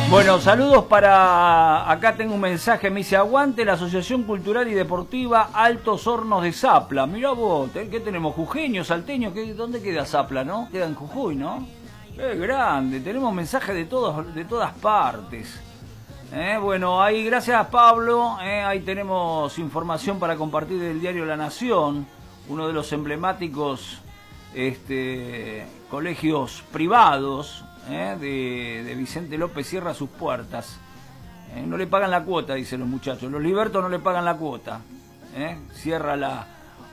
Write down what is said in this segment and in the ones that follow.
Bueno, saludos para... Acá tengo un mensaje, me dice: aguante la Asociación Cultural y Deportiva Altos Hornos de Zapla. Mirá vos, ¿qué tenemos? Jujeños, salteños, ¿dónde queda Zapla, no? Queda en Jujuy, ¿no? Es grande, tenemos mensajes de todas partes. Bueno, ahí, gracias Pablo, ahí tenemos información para compartir del diario La Nación, uno de los emblemáticos colegios privados de Vicente López cierra sus puertas. No le pagan la cuota, dicen los muchachos. Los libertos no le pagan la cuota. Cierra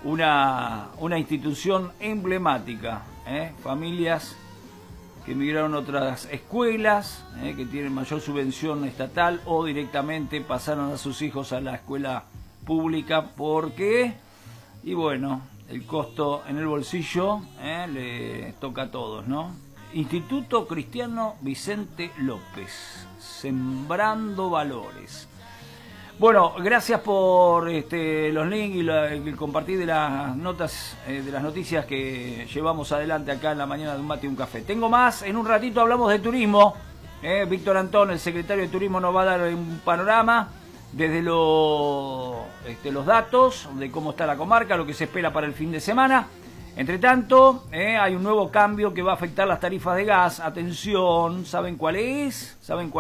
una institución emblemática. Familias que emigraron a otras escuelas, que tienen mayor subvención estatal, o directamente pasaron a sus hijos a la escuela pública. ¿Por qué? Y bueno, el costo en el bolsillo le toca a todos, ¿no? Instituto Cristiano Vicente López, sembrando valores. Bueno, gracias por los links y el compartir de las notas, de las noticias que llevamos adelante acá en la mañana de Un Mate y un Café. Tengo más, en un ratito hablamos de turismo. Víctor Antón, el secretario de Turismo, nos va a dar un panorama desde los datos de cómo está la comarca, lo que se espera para el fin de semana. Entre tanto, hay un nuevo cambio que va a afectar las tarifas de gas. Atención, ¿saben cuál es?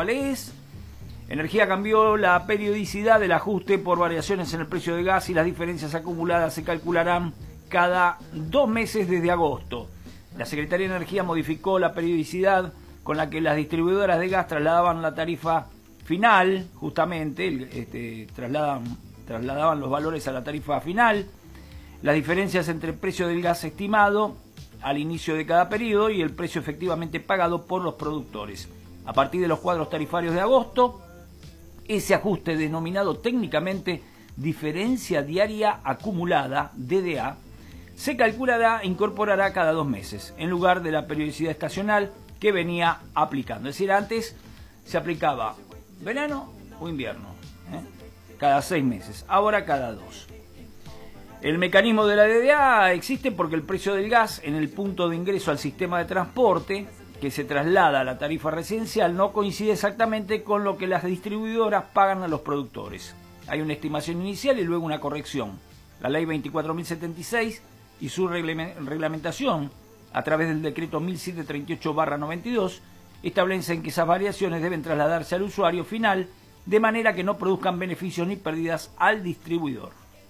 Energía cambió la periodicidad del ajuste por variaciones en el precio de gas y las diferencias acumuladas se calcularán cada 2 meses desde agosto. La Secretaría de Energía modificó la periodicidad con la que las distribuidoras de gas trasladaban la tarifa final, justamente, trasladaban los valores a la tarifa final. Las diferencias entre el precio del gas estimado al inicio de cada periodo y el precio efectivamente pagado por los productores. A partir de los cuadros tarifarios de agosto, ese ajuste, denominado técnicamente diferencia diaria acumulada, DDA, se calculará e incorporará cada 2 meses, en lugar de la periodicidad estacional que venía aplicando. Es decir, antes se aplicaba verano o invierno, cada 6 meses, ahora cada 2. El mecanismo de la DDA existe porque el precio del gas en el punto de ingreso al sistema de transporte, que se traslada a la tarifa residencial, no coincide exactamente con lo que las distribuidoras pagan a los productores. Hay una estimación inicial y luego una corrección. La ley 24.076 y su reglamentación a través del decreto 1738/92 establecen que esas variaciones deben trasladarse al usuario final de manera que no produzcan beneficios ni pérdidas al distribuidor.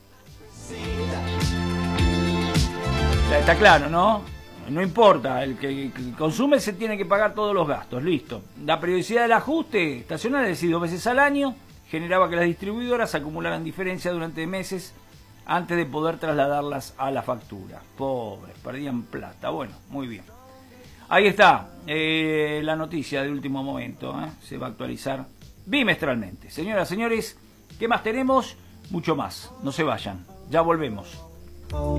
Está claro, ¿no? No importa, el que consume se tiene que pagar todos los gastos, listo. La periodicidad del ajuste estacional, es decir, 2 veces al año, generaba que las distribuidoras acumularan diferencias durante meses antes de poder trasladarlas a la factura. Pobres, perdían plata. Bueno, muy bien. Ahí está la noticia de último momento, se va a actualizar bimestralmente. Señoras, señores, ¿qué más tenemos? Mucho más, no se vayan, ya volvemos.